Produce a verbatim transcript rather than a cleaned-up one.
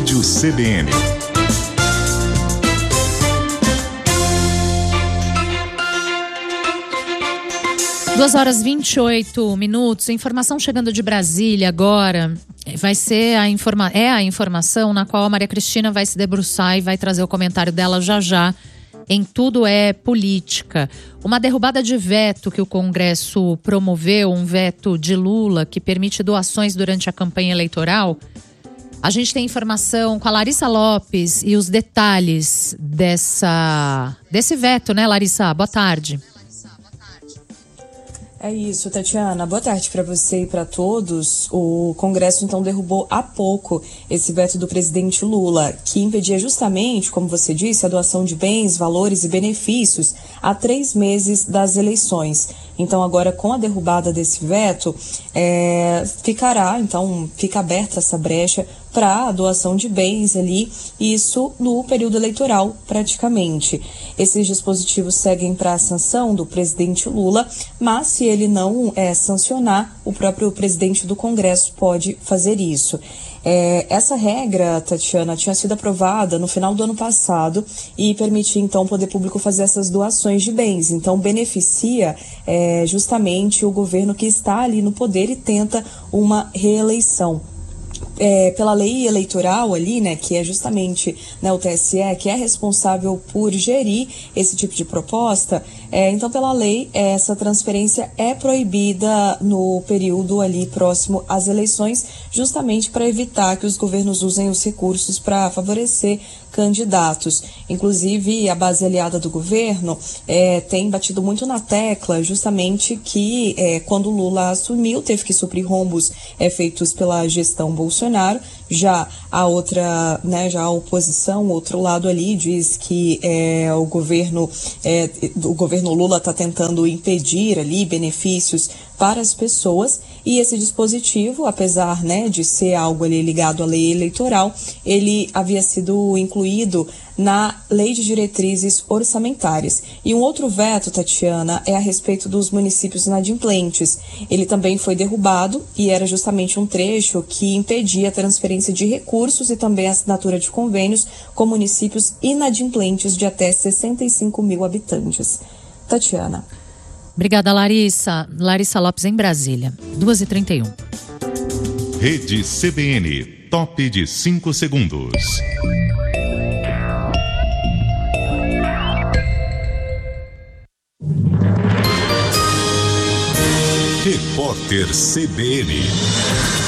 Rádio C B N. duas horas e vinte e oito minutos, informação chegando de Brasília agora, vai ser a informa- é a informação na qual a Maria Cristina vai se debruçar e vai trazer o comentário dela já já em Tudo é Política. Uma derrubada de veto que o Congresso promoveu, um veto de Lula que permite doações durante a campanha eleitoral. A gente tem informação com a Larissa Lopes e os detalhes dessa, desse veto, né, Larissa? Boa tarde. É isso, Tatiana. Boa tarde para você e para todos. O Congresso, então, derrubou há pouco esse veto do presidente Lula, que impedia justamente, como você disse, a doação de bens, valores e benefícios a três meses das eleições. Então, agora, com a derrubada desse veto, é, ficará, então, fica aberta essa brecha para a doação de bens ali, isso no período eleitoral, praticamente. Esses dispositivos seguem para a sanção do presidente Lula, mas se ele não é, sancionar, o próprio presidente do Congresso pode fazer isso. É, essa regra, Tatiana, tinha sido aprovada no final do ano passado e permitia, então, ao poder público fazer essas doações de bens. Então, beneficia é, justamente o governo que está ali no poder e tenta uma reeleição. É, pela lei eleitoral ali, né, que é justamente, né, o T S E, que é responsável por gerir esse tipo de proposta, é, então pela lei essa transferência é proibida no período ali próximo às eleições, justamente para evitar que os governos usem os recursos para favorecer candidatos. Inclusive, a base aliada do governo é, tem batido muito na tecla justamente que é, quando Lula assumiu, teve que suprir rombos é, feitos pela gestão Bolsonaro. Já a outra, né, já a oposição, o outro lado ali diz que é, o governo é, o governo Lula está tentando impedir ali benefícios para as pessoas, e esse dispositivo, apesar, né, de ser algo ali ligado à lei eleitoral, ele havia sido incluído na Lei de Diretrizes Orçamentárias. E um outro veto, Tatiana, é a respeito dos municípios inadimplentes. Ele também foi derrubado e era justamente um trecho que impedia a transferência de recursos e também a assinatura de convênios com municípios inadimplentes de até sessenta e cinco mil habitantes. Tatiana. Obrigada, Larissa. Larissa Lopes, em Brasília. duas e trinta e um. Rede C B N, top de cinco segundos. Repórter C B N.